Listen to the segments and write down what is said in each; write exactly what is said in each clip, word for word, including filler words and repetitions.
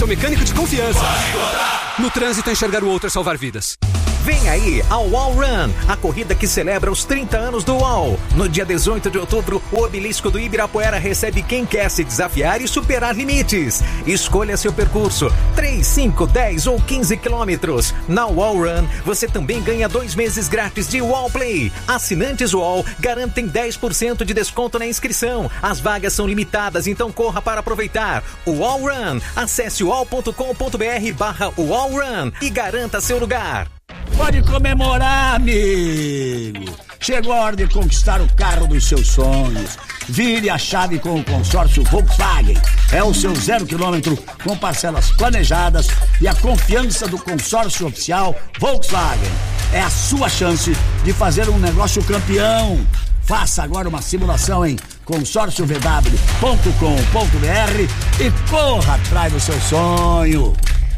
Seu mecânico de confiança. No trânsito, enxergar o outro é salvar vidas. Vem aí a UOL Run, a corrida que celebra os trinta anos do UOL. No dia dezoito de outubro, o obelisco do Ibirapuera recebe quem quer se desafiar e superar limites. Escolha seu percurso, três, cinco, dez ou quinze quilômetros. Na UOL Run, você também ganha dois meses grátis de UOL Play. Assinantes UOL garantem dez por cento de desconto na inscrição. As vagas são limitadas, então corra para aproveitar. UOL Run, acesse uol ponto com ponto br barra UOL Run e garanta seu lugar. Pode comemorar, amigo! Chegou a hora de conquistar o carro dos seus sonhos. Vire a chave com o consórcio Volkswagen. É o seu zero quilômetro com parcelas planejadas e a confiança do consórcio oficial Volkswagen. É a sua chance de fazer um negócio campeão. Faça agora uma simulação em consórcio v w ponto com ponto br e corra atrás do seu sonho.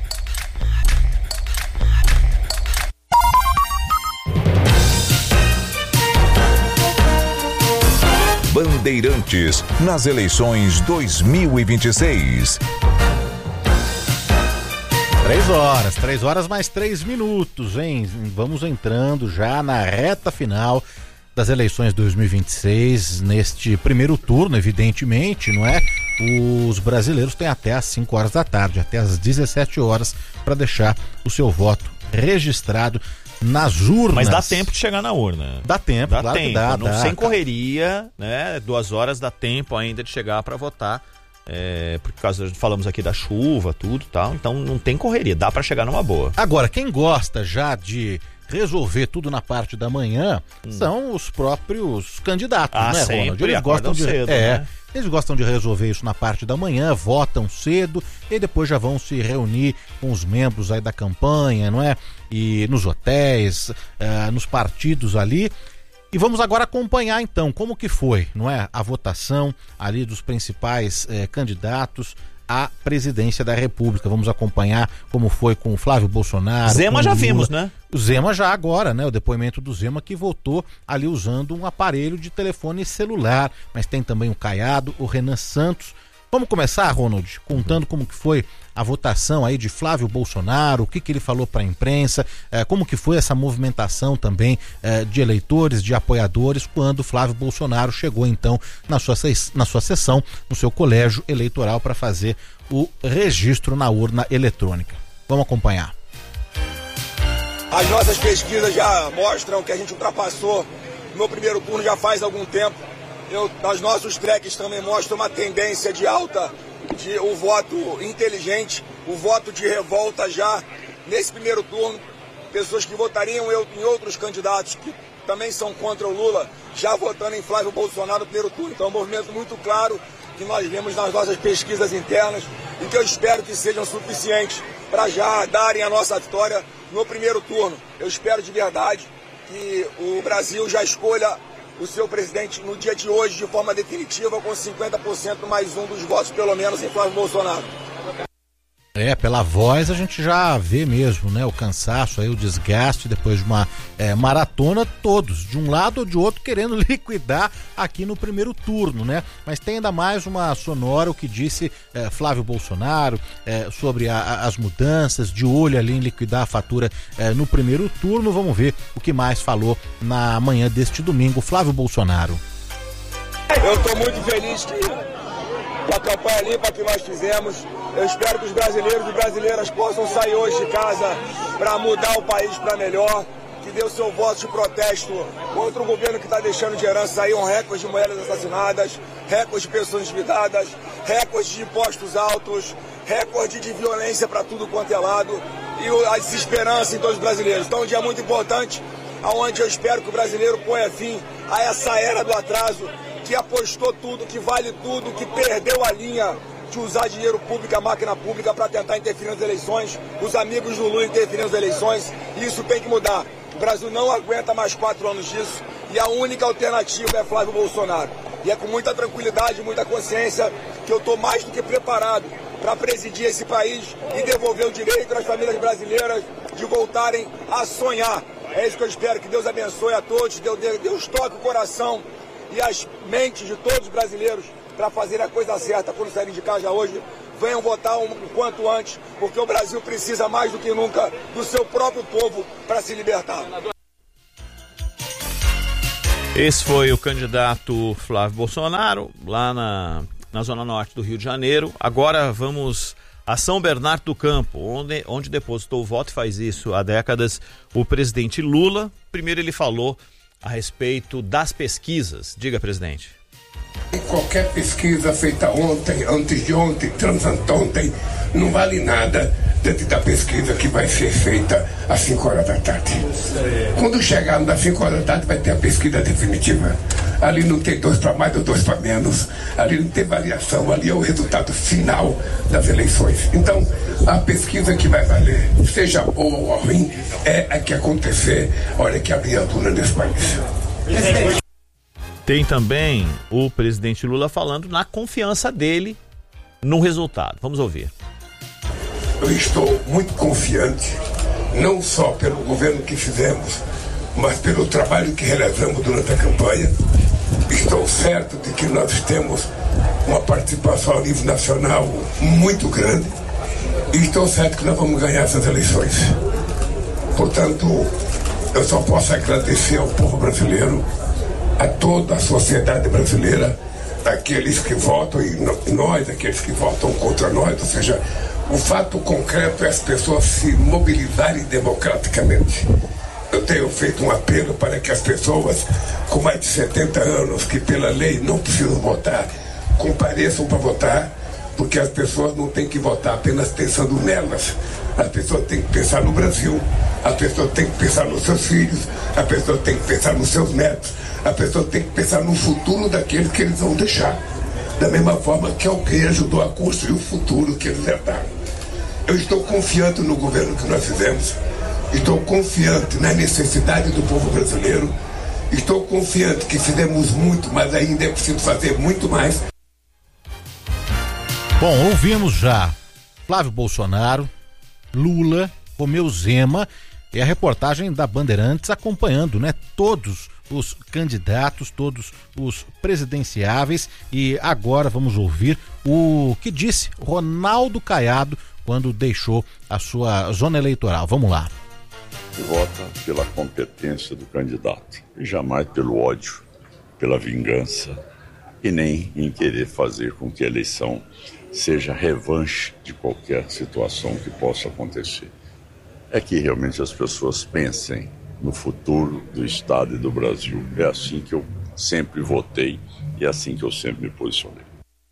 Bandeirantes nas eleições dois mil e vinte e seis. Três horas, três horas mais três minutos, hein? Vamos entrando já na reta final das eleições dois mil e vinte e seis, neste primeiro turno, evidentemente, não é? Os brasileiros têm até às cinco horas da tarde, até às dezessete horas, para deixar o seu voto registrado nas urnas. Mas dá tempo de chegar na urna. Dá tempo, dá claro tempo. que dá, Não, dá, sem cara. correria, né? Duas horas dá tempo ainda de chegar para votar. É, por causa, falamos aqui da chuva, tudo e tal. Então não tem correria, dá para chegar numa boa. Agora, quem gosta já de resolver tudo na parte da manhã hum. são os próprios candidatos, ah, né, sempre, Ronald? Eles gostam de cedo, é, né? Eles gostam de resolver isso na parte da manhã, votam cedo e depois já vão se reunir com os membros aí da campanha, não é? E nos hotéis, uh, nos partidos ali. E vamos agora acompanhar então como que foi, não é? A votação ali dos principais eh, candidatos à presidência da República. Vamos acompanhar como foi com o Flávio Bolsonaro. Zema já Lula. vimos, né? O Zema já agora, né? O depoimento do Zema que votou ali usando um aparelho de telefone celular. Mas tem também o Caiado, o Renan Santos. Vamos começar, Ronald, contando como que foi a votação aí de Flávio Bolsonaro, o que que ele falou para a imprensa, eh, como que foi essa movimentação também eh, de eleitores, de apoiadores, quando Flávio Bolsonaro chegou então na sua, na sua sessão, no seu colégio eleitoral para fazer o registro na urna eletrônica. Vamos acompanhar. As nossas pesquisas já mostram que a gente ultrapassou no primeiro turno já faz algum tempo. Eu, os nossos tracks também mostram uma tendência de alta, de o voto inteligente, o voto de revolta já nesse primeiro turno. Pessoas que votariam eu, em outros candidatos que também são contra o Lula, já votando em Flávio Bolsonaro no primeiro turno. Então é um movimento muito claro que nós vemos nas nossas pesquisas internas e que eu espero que sejam suficientes para já darem a nossa vitória no primeiro turno. Eu espero de verdade que o Brasil já escolha o seu presidente no dia de hoje de forma definitiva com cinquenta por cento mais um dos votos pelo menos em Flávio Bolsonaro. É, pela voz a gente já vê mesmo, né, o cansaço aí, o desgaste depois de uma é, maratona, todos, de um lado ou de outro, querendo liquidar aqui no primeiro turno, né, mas tem ainda mais uma sonora, o que disse é, Flávio Bolsonaro é, sobre a, a, as mudanças, de olho ali em liquidar a fatura é, no primeiro turno. Vamos ver o que mais falou na manhã deste domingo, Flávio Bolsonaro. Eu estou muito feliz que, com a campanha limpa que nós fizemos. Eu espero que os brasileiros e brasileiras possam sair hoje de casa para mudar o país para melhor, que dê o seu voto de protesto contra o governo que está deixando de herança aí um recorde de mulheres assassinadas, recorde de pessoas endividadas, recorde de impostos altos, recorde de violência para tudo quanto é lado e a desesperança em todos os brasileiros. Então é um dia muito importante, onde eu espero que o brasileiro ponha fim a essa era do atraso, que apostou tudo, que vale tudo, que perdeu a linha de usar dinheiro público, a máquina pública, para tentar interferir nas eleições, os amigos do Lula interferindo nas eleições, e isso tem que mudar. O Brasil não aguenta mais quatro anos disso, e a única alternativa é Flávio Bolsonaro. E é com muita tranquilidade, muita consciência, que eu estou mais do que preparado para presidir esse país e devolver o direito às famílias brasileiras de voltarem a sonhar. É isso que eu espero, que Deus abençoe a todos, Deus, Deus toque o coração e as mentes de todos os brasileiros para fazer a coisa certa quando saírem de casa hoje venham votar o quanto antes, porque o Brasil precisa mais do que nunca do seu próprio povo para se libertar. Esse foi o candidato Flávio Bolsonaro, lá na, na Zona Norte do Rio de Janeiro. Agora vamos a São Bernardo do Campo, onde, onde depositou o voto e faz isso há décadas o presidente Lula. Primeiro ele falou a respeito das pesquisas. Diga, presidente. Qualquer pesquisa feita ontem, antes de ontem, transanteontem, não vale nada dentro da pesquisa que vai ser feita às cinco horas da tarde. Quando chegarmos às cinco horas da tarde, vai ter a pesquisa definitiva. Ali não tem dois para mais ou dois para menos. Ali não tem variação. Ali é o resultado final das eleições. Então, a pesquisa que vai valer, seja boa ou ruim, é a que acontecer a hora que abrir a urna nesse país. Tem também o presidente Lula falando na confiança dele no resultado. Vamos ouvir. Eu estou muito confiante, não só pelo governo que fizemos, mas pelo trabalho que realizamos durante a campanha. Estou certo de que nós temos uma participação a nível nacional muito grande e estou certo que nós vamos ganhar essas eleições. Portanto, eu só posso agradecer ao povo brasileiro, a toda a sociedade brasileira, aqueles que votam e nós, aqueles que votam contra nós, ou seja, o fato concreto é as pessoas se mobilizarem democraticamente. Eu tenho feito um apelo para que as pessoas com mais de setenta anos, que pela lei não precisam votar, compareçam para votar, porque as pessoas não têm que votar apenas pensando nelas. As pessoas têm que pensar no Brasil, as pessoas têm que pensar nos seus filhos, as pessoas têm que pensar nos seus netos, as pessoas têm que pensar no futuro daqueles que eles vão deixar. Da mesma forma que alguém ajudou a construir o futuro que eles herdaram. Eu estou confiante no governo que nós fizemos, estou confiante na necessidade do povo brasileiro, estou confiante que fizemos muito, mas ainda é preciso fazer muito mais. Bom, ouvimos já Flávio Bolsonaro, Lula, Romeu Zema e a reportagem da Bandeirantes acompanhando, né, todos os candidatos, todos os presidenciáveis. E agora vamos ouvir o que disse Ronaldo Caiado quando deixou a sua zona eleitoral. Vamos lá. Vota pela competência do candidato e jamais pelo ódio, pela vingança e nem em querer fazer com que a eleição seja revanche de qualquer situação que possa acontecer. É que realmente as pessoas pensem no futuro do Estado e do Brasil. É assim que eu sempre votei e é assim que eu sempre me posicionei.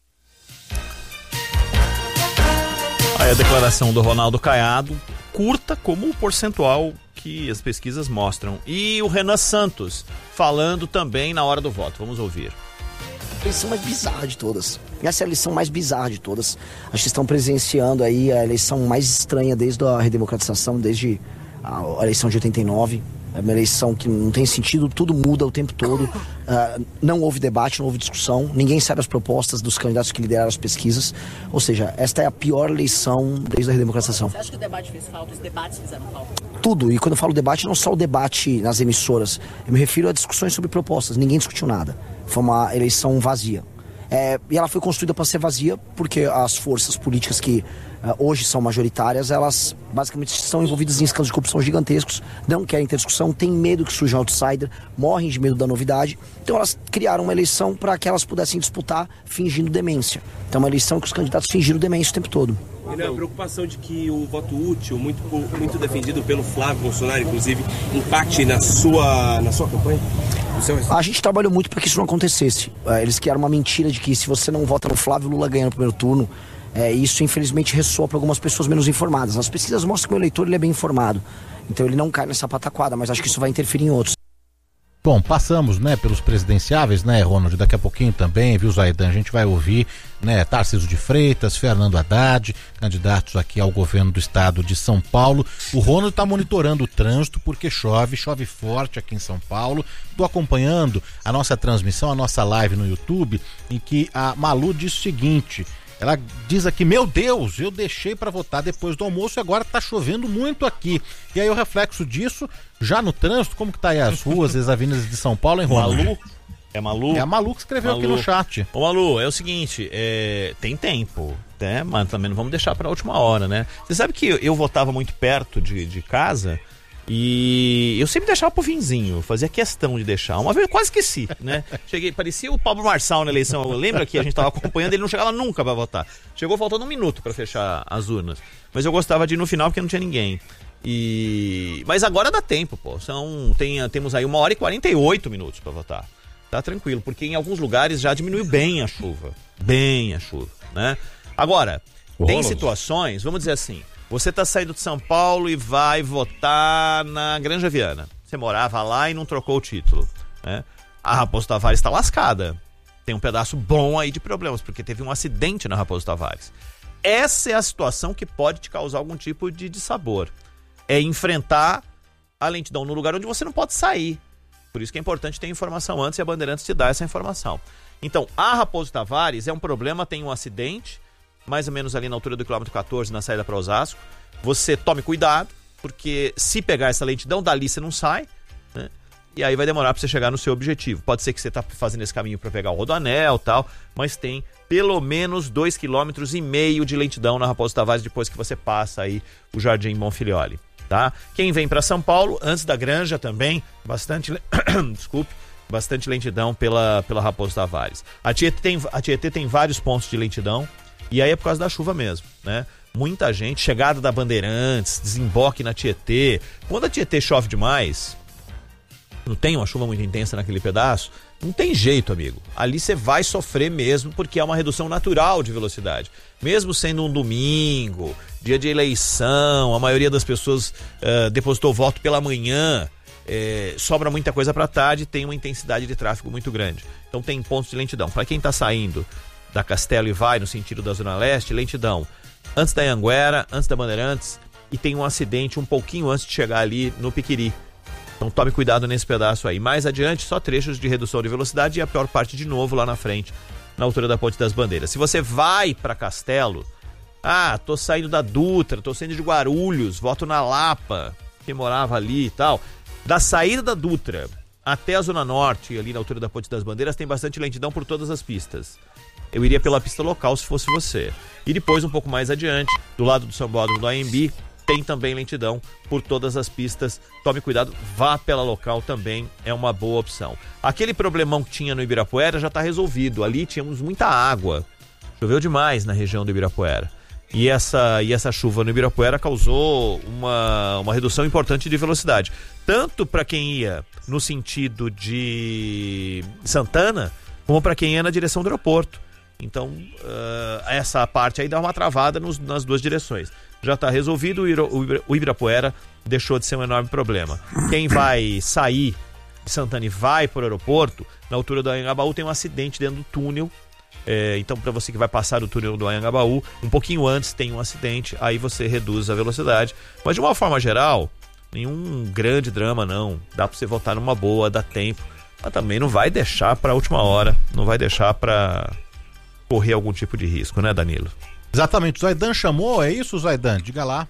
Aí a declaração do Ronaldo Caiado, curta como o percentual que as pesquisas mostram. E o Renan Santos falando também na hora do voto. Vamos ouvir. A eleição mais bizarra de todas. Essa é a eleição mais bizarra de todas. Acho que estão presenciando aí a eleição mais estranha desde a redemocratização, desde a eleição de oitenta e nove. É uma eleição que não tem sentido, tudo muda o tempo todo. Uh, não houve debate, não houve discussão. Ninguém sabe as propostas dos candidatos que lideraram as pesquisas. Ou seja, esta é a pior eleição desde a redemocratização. Você acha que o debate fez falta? Os debates fizeram falta? Tudo. E quando eu falo debate, não só o debate nas emissoras. Eu me refiro a discussões sobre propostas. Ninguém discutiu nada. Foi uma eleição vazia. É, e ela foi construída para ser vazia porque as forças políticas que uh, hoje são majoritárias, elas basicamente estão envolvidas em escândalos de corrupção gigantescos, não querem ter discussão, têm medo que surja um outsider, morrem de medo da novidade. Então elas criaram uma eleição para que elas pudessem disputar fingindo demência. Então é uma eleição que os candidatos fingiram demência o tempo todo. E não é a preocupação de que o voto útil, muito, muito defendido pelo Flávio Bolsonaro, inclusive, impacte na sua, na sua campanha? A gente trabalhou muito para que isso não acontecesse. Eles criaram uma mentira de que se você não vota no Flávio, Lula ganha no primeiro turno. É, isso infelizmente ressoa para algumas pessoas menos informadas. As pesquisas mostram que o eleitor ele é bem informado. Então ele não cai nessa pataquada, mas acho que isso vai interferir em outros. Bom, passamos, né, pelos presidenciáveis, né, Ronald, daqui a pouquinho também, viu, Zaidan? A gente vai ouvir, né, Tarcísio de Freitas, Fernando Haddad, candidatos aqui ao governo do estado de São Paulo. O Ronald está monitorando o trânsito porque chove, chove forte aqui em São Paulo. Estou acompanhando a nossa transmissão, a nossa live no YouTube, em que a Malu diz o seguinte... Ela diz aqui, meu Deus, eu deixei para votar depois do almoço e agora tá chovendo muito aqui. E aí o reflexo disso, já no trânsito, como que tá aí as ruas, as avenidas de São Paulo, hein, Ronaldo? Malu, É Malu? É a Malu que escreveu Malu. aqui no chat. Ô Malu, é o seguinte, é, tem tempo, né? Mas também não vamos deixar pra última hora, né? Você sabe que eu votava muito perto de, de casa e eu sempre deixava pro finzinho, fazia questão de deixar. Uma vez eu quase esqueci, né? Cheguei, parecia o Pablo Marçal na eleição. Lembra que a gente tava acompanhando, ele não chegava nunca pra votar. Chegou faltando um minuto pra fechar as urnas. Mas eu gostava de ir no final porque não tinha ninguém. E... Mas agora dá tempo, pô. São, tem, temos aí uma hora e quarenta e oito minutos pra votar. Tá tranquilo, porque em alguns lugares já diminuiu bem a chuva. Bem a chuva, né? Agora, O tem Ronald. situações, vamos dizer assim, você tá saindo de São Paulo e vai votar na Granja Viana. Você morava lá e não trocou o título, né? A Raposo Tavares tá lascada. Tem um pedaço bom aí de problemas, porque teve um acidente na Raposo Tavares. Essa é a situação que pode te causar algum tipo de dissabor. É enfrentar a lentidão no lugar onde você não pode sair. Por isso que é importante ter informação antes e a Bandeirantes te dá essa informação. Então, a Raposo Tavares é um problema, tem um acidente, mais ou menos ali na altura do quilômetro catorze, na saída para Osasco. Você tome cuidado, porque se pegar essa lentidão, dali você não sai, né? E aí vai demorar para você chegar no seu objetivo. Pode ser que você está fazendo esse caminho para pegar o Rodoanel e tal, mas tem pelo menos dois quilômetros e meio de lentidão na Raposo Tavares depois que você passa aí o Jardim Bonfilioli. Tá? Quem vem para São Paulo, antes da Granja também, bastante, desculpe, bastante lentidão pela, pela Raposo Tavares. A Tietê, tem, a Tietê tem vários pontos de lentidão, e aí é por causa da chuva mesmo, né? Muita gente, chegada da Bandeirantes, desemboque na Tietê. Quando a Tietê chove demais, não tem uma chuva muito intensa naquele pedaço, não tem jeito, amigo. Ali você vai sofrer mesmo, porque é uma redução natural de velocidade. Mesmo sendo um domingo, dia de eleição, a maioria das pessoas uh, depositou voto pela manhã, eh, sobra muita coisa para tarde, tem uma intensidade de tráfego muito grande. Então tem pontos de lentidão. Para quem está saindo da Castelo e vai no sentido da Zona Leste, lentidão antes da Anhanguera, antes da Bandeirantes, e tem um acidente um pouquinho antes de chegar ali no Piquiri. Então tome cuidado nesse pedaço aí. Mais adiante, só trechos de redução de velocidade e a pior parte de novo lá na frente, na altura da Ponte das Bandeiras. Se você vai para Castelo, ah, tô saindo da Dutra, tô saindo de Guarulhos, voto na Lapa, que morava ali e tal. Da saída da Dutra até a Zona Norte, ali na altura da Ponte das Bandeiras, tem bastante lentidão por todas as pistas. Eu iria pela pista local se fosse você. E depois, um pouco mais adiante, do lado do São Bódromo do A M B, tem também lentidão por todas as pistas. Tome cuidado, vá pela local também, é uma boa opção. Aquele problemão que tinha no Ibirapuera já está resolvido. Ali tínhamos muita água. Choveu demais na região do Ibirapuera. E essa, e essa chuva no Ibirapuera causou uma, uma redução importante de velocidade. Tanto para quem ia no sentido de Santana, como para quem ia na direção do aeroporto. Então, uh, essa parte aí dá uma travada nos, nas duas direções. Já está resolvido, o Ibirapuera deixou de ser um enorme problema. Quem vai sair de Santana e vai para o aeroporto, na altura do Anhangabaú tem um acidente dentro do túnel. É, então, para você que vai passar o túnel do Anhangabaú, um pouquinho antes tem um acidente, aí você reduz a velocidade. Mas de uma forma geral, nenhum grande drama não. Dá para você voltar numa boa, dá tempo. Mas também não vai deixar para a última hora, não vai deixar para correr algum tipo de risco, né, Danilo? Exatamente, o Zaidan chamou, é isso, Zaidan? Diga lá.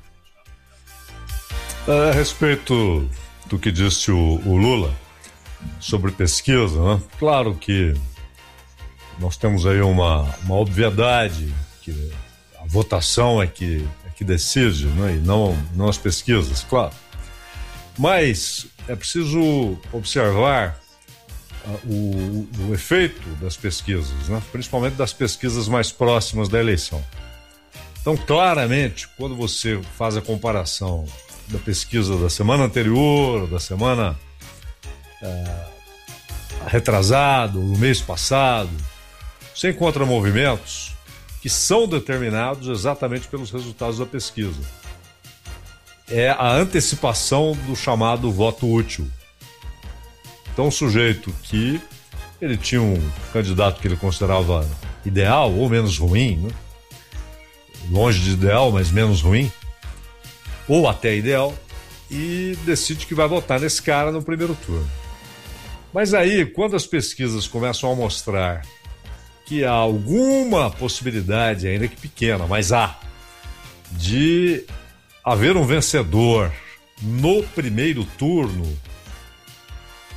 A respeito do que disse o, o Lula sobre pesquisa, né? Claro que nós temos aí uma, uma obviedade, que a votação é que, é que decide, né? E não, não as pesquisas, claro. Mas é preciso observar uh, o, o efeito das pesquisas, né? Principalmente das pesquisas mais próximas da eleição. Então, claramente, quando você faz a comparação da pesquisa da semana anterior, da semana é, retrasada, do mês passado, você encontra movimentos que são determinados exatamente pelos resultados da pesquisa. É a antecipação do chamado voto útil. Então, um sujeito que ele tinha um candidato que ele considerava ideal ou menos ruim, né? Longe de ideal, mas menos ruim, ou até ideal, e decide que vai votar nesse cara no primeiro turno. Mas aí, quando as pesquisas começam a mostrar que há alguma possibilidade, ainda que pequena, mas há, de haver um vencedor no primeiro turno,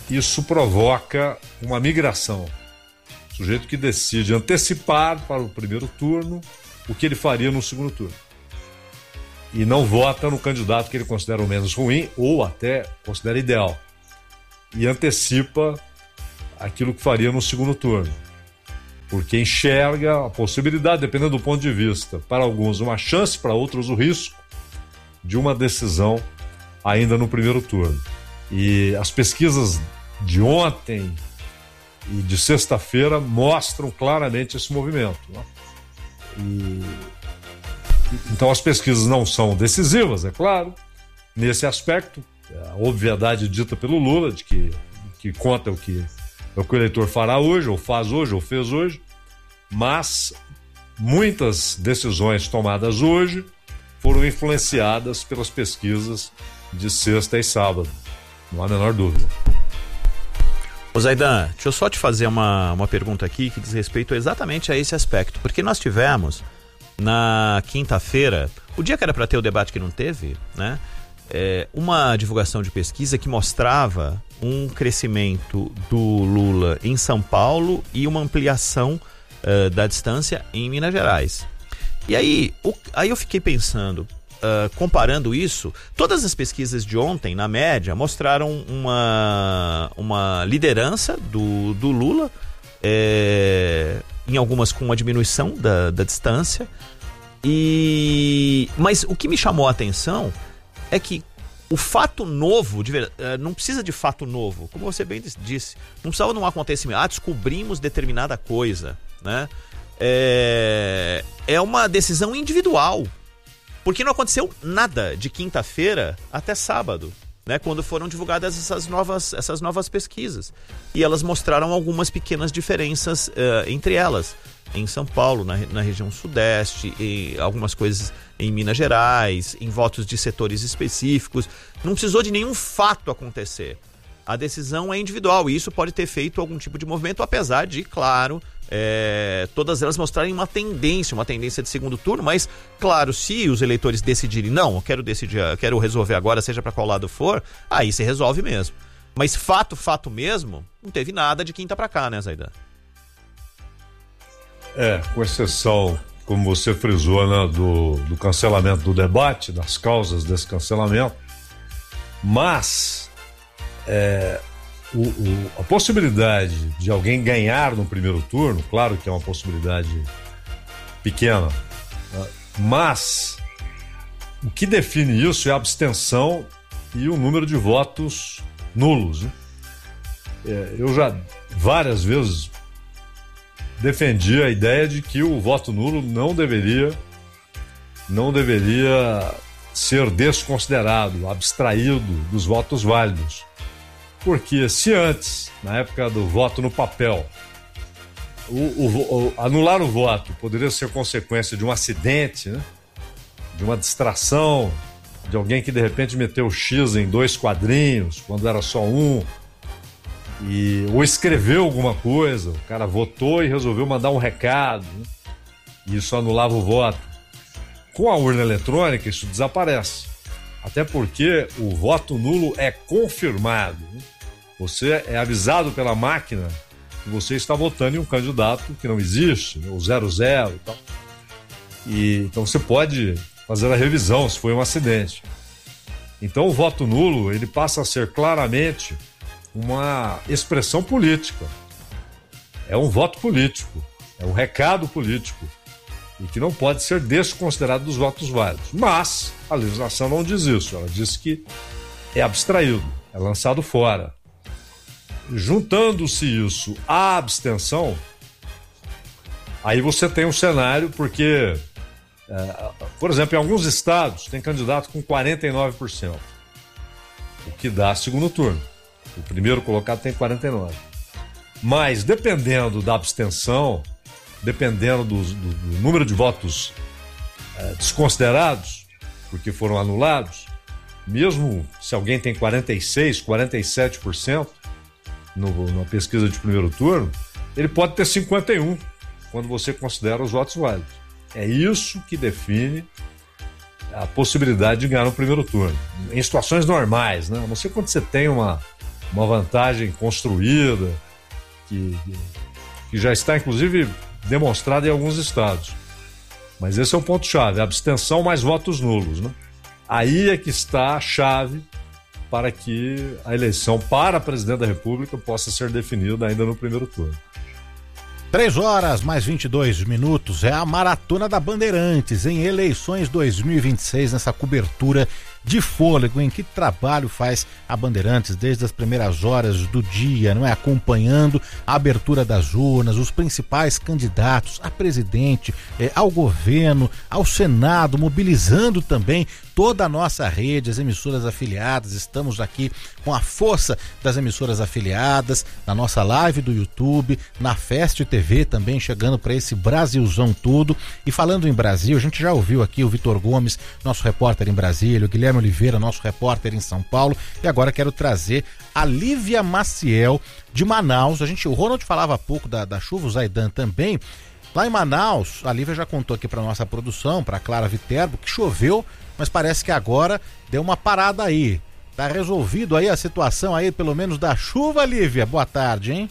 isso provoca uma migração. O sujeito que decide antecipar para o primeiro turno o que ele faria no segundo turno. E não vota no candidato que ele considera o menos ruim ou até considera ideal. E antecipa aquilo que faria no segundo turno. Porque enxerga a possibilidade, dependendo do ponto de vista, para alguns uma chance, para outros o risco de uma decisão ainda no primeiro turno. E as pesquisas de ontem e de sexta-feira mostram claramente esse movimento, né? E, então as pesquisas não são decisivas, é claro, nesse aspecto. A obviedade dita pelo Lula, de que, que conta o que, o que o eleitor fará hoje, ou faz hoje, ou fez hoje, mas muitas decisões tomadas hoje foram influenciadas pelas pesquisas de sexta e sábado, não há a menor dúvida. Ô Zaidan, deixa eu só te fazer uma, uma pergunta aqui que diz respeito exatamente a esse aspecto, porque nós tivemos na quinta-feira, o dia que era para ter o debate que não teve, né? É, uma divulgação de pesquisa que mostrava um crescimento do Lula em São Paulo e uma ampliação uh, da distância em Minas Gerais. E aí, o, aí eu fiquei pensando, uh, comparando isso, todas as pesquisas de ontem, na média, mostraram uma, uma liderança do, do Lula, é, em algumas com uma diminuição da, da distância. E, mas o que me chamou a atenção é que o fato novo, de ver, não precisa de fato novo, como você bem disse, não precisava de um acontecimento, ah, descobrimos determinada coisa, né? É, é uma decisão individual, porque não aconteceu nada de quinta-feira até sábado, né? Quando foram divulgadas essas novas, essas novas pesquisas, e elas mostraram algumas pequenas diferenças uh, entre elas. Em São Paulo, na, na região sudeste, e algumas coisas em Minas Gerais, em votos de setores específicos. Não precisou de nenhum fato acontecer. A decisão é individual e isso pode ter feito algum tipo de movimento, apesar de, claro, é, todas elas mostrarem uma tendência, uma tendência de segundo turno, mas, claro, se os eleitores decidirem, não, eu quero decidir, eu quero resolver agora, seja para qual lado for, aí se resolve mesmo. Mas fato, fato mesmo, não teve nada de quinta para cá, né, Zaidan? É, com exceção, como você frisou, né, do, do cancelamento do debate, das causas desse cancelamento, mas é, o, o, a possibilidade de alguém ganhar no primeiro turno, claro que é uma possibilidade pequena, né, mas o que define isso é a abstenção e o número de votos nulos, né? É, eu já várias vezes defendi a ideia de que o voto nulo não deveria não deveria ser desconsiderado, abstraído dos votos válidos. Porque se antes, na época do voto no papel, o, o, o, anular o voto poderia ser consequência de um acidente, né? De uma distração, de alguém que de repente meteu X em dois quadrinhos, quando era só um, E, ou escreveu alguma coisa, o cara votou e resolveu mandar um recado, né? E isso anulava o voto. Com a urna eletrônica isso desaparece, até porque o voto nulo é confirmado, né? Você é avisado pela máquina que você está votando em um candidato que não existe, né? O zero zero e tal. E, então você pode fazer a revisão se foi um acidente. Então o voto nulo ele passa a ser claramente uma expressão política. É um voto político, é um recado político e que não pode ser desconsiderado dos votos válidos. Mas a legislação não diz isso, ela diz que é abstraído, é lançado fora. Juntando-se isso à abstenção, aí você tem um cenário, porque, é, por exemplo, em alguns estados tem candidato com quarenta e nove por cento, o que dá segundo turno. O primeiro colocado tem quarenta e nove por cento. Mas, dependendo da abstenção, dependendo do, do, do número de votos é, desconsiderados, porque foram anulados, mesmo se alguém tem quarenta e seis por cento, quarenta e sete por cento no, na pesquisa de primeiro turno, ele pode ter cinquenta e um por cento quando você considera os votos válidos. É isso que define a possibilidade de ganhar no primeiro turno. Em situações normais, né? A não ser quando você tem uma... uma vantagem construída, que, que já está, inclusive, demonstrada em alguns estados. Mas esse é o ponto-chave, a abstenção mais votos nulos, né? Aí é que está a chave para que a eleição para presidente da República possa ser definida ainda no primeiro turno. Três horas mais vinte e dois minutos, é a Maratona da Bandeirantes em eleições dois mil e vinte e seis, nessa cobertura de fôlego. Em que trabalho faz a Bandeirantes desde as primeiras horas do dia, não é? Acompanhando a abertura das urnas, os principais candidatos a presidente, eh, ao governo, ao Senado, mobilizando também toda a nossa rede, as emissoras afiliadas. Estamos aqui com a força das emissoras afiliadas, na nossa live do YouTube, na Fest T V também, chegando para esse Brasilzão todo. E falando em Brasil, a gente já ouviu aqui o Vitor Gomes, nosso repórter em Brasília, o Guilherme Oliveira, nosso repórter em São Paulo, e agora quero trazer a Lívia Maciel de Manaus. A gente, o Ronald falava há pouco da, da chuva, o Zaidan também. Lá em Manaus, a Lívia já contou aqui para nossa produção, para Clara Viterbo, que choveu, mas parece que agora deu uma parada aí. Tá resolvido aí a situação aí, pelo menos da chuva, Lívia? Boa tarde, hein?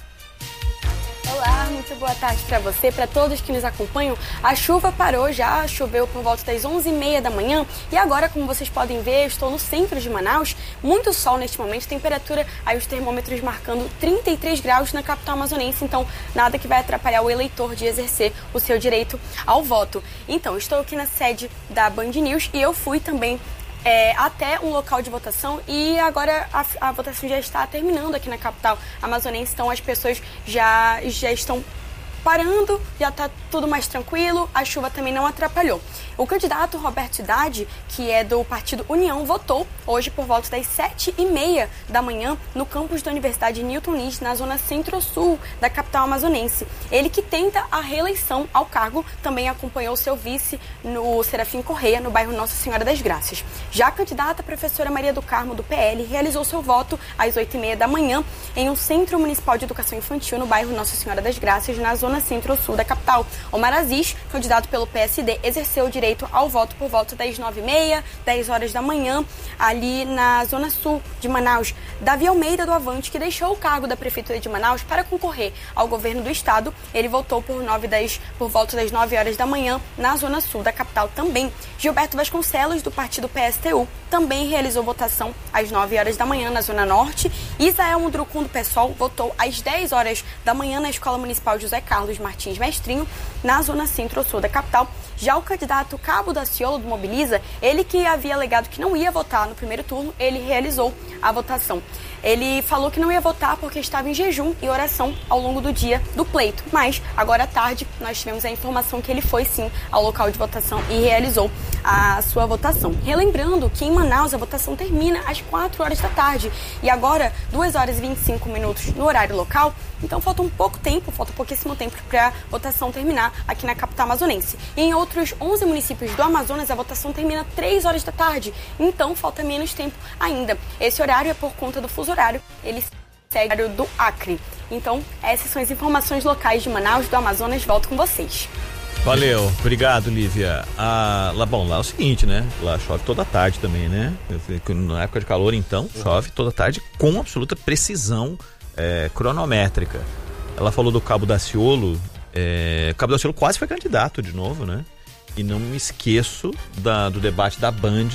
Olá, muito boa tarde para você, para todos que nos acompanham. A chuva parou já, choveu por volta das onze e meia da manhã e agora, como vocês podem ver, eu estou no centro de Manaus, muito sol neste momento, temperatura, aí os termômetros marcando trinta e três graus na capital amazonense, então nada que vai atrapalhar o eleitor de exercer o seu direito ao voto. Então, estou aqui na sede da Band News e eu fui também É, até um local de votação e agora a, a votação já está terminando aqui na capital amazonense, então as pessoas já, já estão parando, já está tudo mais tranquilo, a chuva também não atrapalhou. O candidato Roberto Cidade, que é do Partido União, votou hoje por volta das sete e meia da manhã no campus da Universidade Newton Nis, na zona centro-sul da capital amazonense. Ele que tenta a reeleição ao cargo, também acompanhou seu vice no Serafim Correia, no bairro Nossa Senhora das Graças. Já a candidata, a professora Maria do Carmo, do P L, realizou seu voto às oito e meia da manhã em um Centro Municipal de Educação Infantil no bairro Nossa Senhora das Graças, na zona centro-sul da capital. Omar Aziz, candidato pelo P S D, exerceu o direito ao voto por volta das nove e meia, dez horas da manhã, ali na zona sul de Manaus. Davi Almeida, do Avante, que deixou o cargo da Prefeitura de Manaus para concorrer ao governo do estado, ele votou por, nove, dez, por volta das nove horas da manhã na zona sul da capital também. Gilberto Vasconcelos, do partido P S T U, também realizou votação às nove horas da manhã na zona norte. Isael Mundrucum, do PSOL, votou às dez horas da manhã na Escola Municipal José Carlos Martins Mestrinho, na zona centro-sul da capital. Já o candidato Cabo Daciolo, do Mobiliza, ele que havia alegado que não ia votar no primeiro turno, ele realizou a votação. Ele falou que não ia votar porque estava em jejum e oração ao longo do dia do pleito. Mas, agora à tarde, nós tivemos a informação que ele foi, sim, ao local de votação e realizou a sua votação. Relembrando que em Manaus a votação termina às quatro horas da tarde. E agora, duas horas e vinte e cinco minutos no horário local. Então, falta um pouco tempo, falta pouquíssimo tempo para a votação terminar aqui na capital amazonense. E em outros onze municípios do Amazonas, a votação termina três horas da tarde. Então, falta menos tempo ainda. Esse horário é por conta do fuso horário. Ele segue o horário do Acre. Então, essas são as informações locais de Manaus, do Amazonas. Volto com vocês. Valeu, obrigado, Lívia. Ah, lá, bom, lá é o seguinte, né? Lá chove toda tarde também, né? Na época de calor, então, chove toda tarde com absoluta precisão é, cronométrica. Ela falou do Cabo Daciolo. É, o Cabo Daciolo quase foi candidato de novo, né? E não me esqueço da, do debate da Band,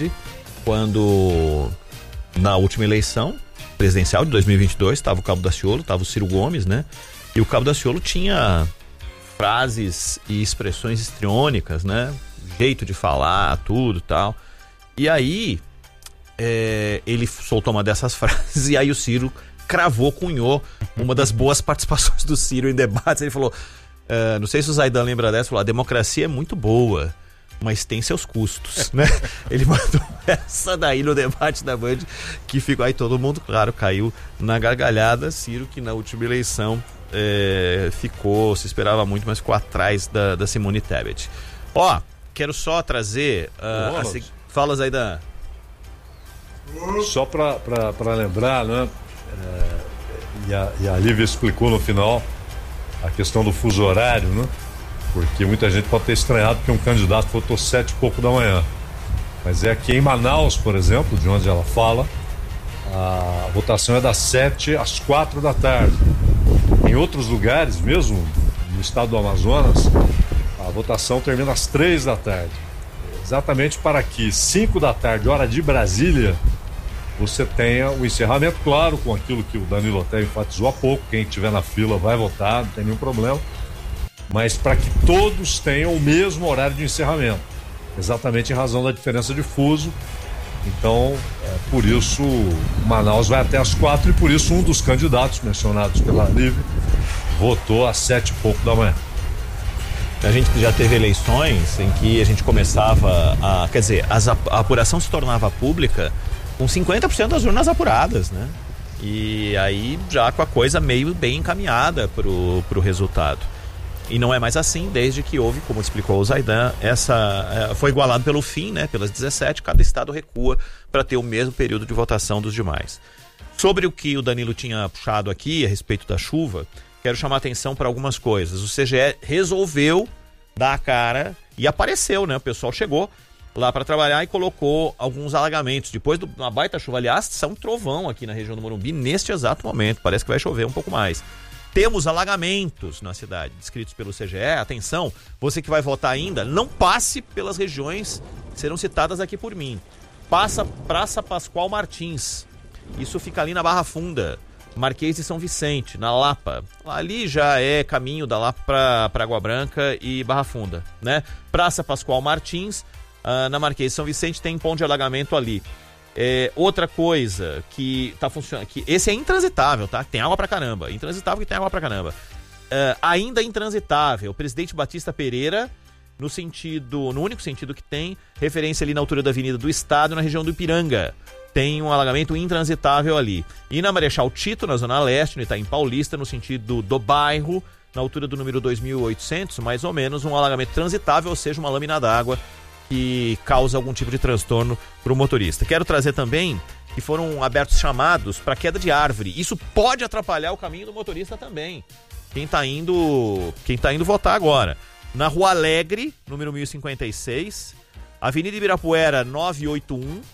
quando na última eleição presidencial de dois mil e vinte e dois estava o Cabo Daciolo, estava o Ciro Gomes, né? E o Cabo Daciolo tinha frases e expressões histriônicas, né? Jeito de falar, tudo e tal. E aí, é, ele soltou uma dessas frases e aí o Ciro cravou, cunhou uma das boas participações do Ciro em debates. Ele falou, uh, não sei se o Zaidan lembra dessa, falou, a democracia é muito boa, mas tem seus custos, né? Ele mandou essa daí no debate da Band, que ficou aí todo mundo, claro, caiu na gargalhada. Ciro, que na última eleição é, ficou, se esperava muito, mas ficou atrás da, da Simone Tebet. Ó, quero só trazer uh, a seg... falas aí da... Só para lembrar, né? É, e, a, e a Lívia explicou no final a questão do fuso horário, né? Porque muita gente pode ter estranhado que um candidato votou sete e pouco da manhã. Mas é que em Manaus, por exemplo, de onde ela fala, a votação é das sete às quatro da tarde. Em outros lugares, mesmo no estado do Amazonas, a votação termina às três da tarde. Exatamente para que cinco da tarde, hora de Brasília, você tenha o encerramento, claro, com aquilo que o Danilo até enfatizou há pouco, quem estiver na fila vai votar, não tem nenhum problema, mas para que todos tenham o mesmo horário de encerramento, exatamente em razão da diferença de fuso. Então, é, por isso, Manaus vai até às quatro e por isso um dos candidatos mencionados pela Livre votou às sete e pouco da manhã. A gente já teve eleições em que a gente começava a... Quer dizer, as, a apuração se tornava pública com cinquenta por cento das urnas apuradas, né? E aí já com a coisa meio bem encaminhada pro, pro resultado. E não é mais assim desde que houve, como explicou o Zaidan, essa, foi igualado pelo fim, né? Pelas dezessete, cada estado recua para ter o mesmo período de votação dos demais. Sobre o que o Danilo tinha puxado aqui a respeito da chuva, quero chamar a atenção para algumas coisas. O C G E resolveu dar a cara e apareceu, né? O pessoal chegou lá para trabalhar e colocou alguns alagamentos. Depois de uma baita chuva, aliás, são trovão aqui na região do Morumbi neste exato momento. Parece que vai chover um pouco mais. Temos alagamentos na cidade, descritos pelo C G E. Atenção, você que vai votar ainda, não passe pelas regiões que serão citadas aqui por mim. Passa Praça Pascoal Martins. Isso fica ali na Barra Funda. Marquês de São Vicente, na Lapa. Ali já é caminho da Lapa para Água Branca e Barra Funda, né? Praça Pascoal Martins, uh, na Marquês de São Vicente, tem ponto de alagamento ali. É, outra coisa que tá funcionando, que esse é intransitável, tá? Tem água pra caramba. Intransitável que tem água pra caramba. Uh, ainda intransitável, Presidente Batista Pereira, no sentido, no único sentido que tem, referência ali na altura da Avenida do Estado, na região do Ipiranga. Tem um alagamento intransitável ali. E na Marechal Tito, na Zona Leste, no Itaim Paulista, no sentido do bairro, na altura do número dois mil e oitocentos, mais ou menos, um alagamento transitável, ou seja, uma lâmina d'água que causa algum tipo de transtorno para o motorista. Quero trazer também que foram abertos chamados para queda de árvore. Isso pode atrapalhar o caminho do motorista também. Quem está indo, quem tá indo votar agora. Na Rua Alegre, número mil e cinquenta e seis, Avenida Ibirapuera novecentos e oitenta e um,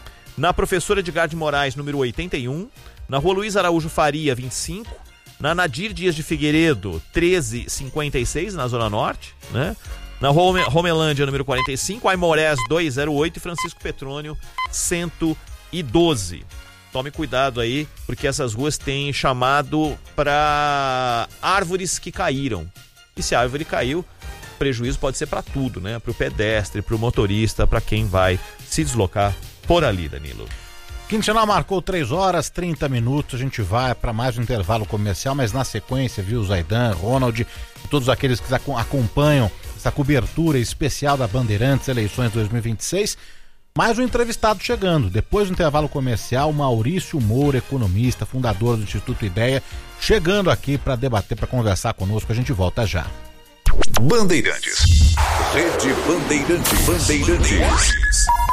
na Professora Edgar de Moraes, número oitenta e um, na Rua Luiz Araújo Faria, vinte e cinco, na Nadir Dias de Figueiredo, trezentos e cinquenta e seis, na Zona Norte, né? Na Rua Romelândia, número quarenta e cinco, Aimorés duzentos e oito e Francisco Petrônio, cento e doze. Tome cuidado aí, porque essas ruas têm chamado para árvores que caíram. E se a árvore caiu, prejuízo pode ser para tudo, né? Para o pedestre, para o motorista, para quem vai se deslocar por ali, Danilo. Quinzenal marcou três horas, trinta minutos, a gente vai para mais um intervalo comercial, mas na sequência, viu, Zaidan, Ronald, e todos aqueles que acompanham essa cobertura especial da Bandeirantes Eleições dois mil e vinte e seis, mais um entrevistado chegando. Depois do intervalo comercial, Maurício Moura, economista, fundador do Instituto Ideia, chegando aqui para debater, para conversar conosco. A gente volta já. Bandeirantes. Rede Bandeirantes. Bandeirantes.